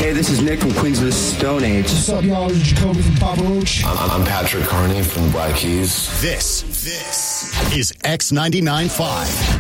Hey, this is Nick from Queens of the Stone Age. What's up, y'all? This is Jacoby from Papa Roach. I'm Patrick Carney from the Black Keys. This is X99.5.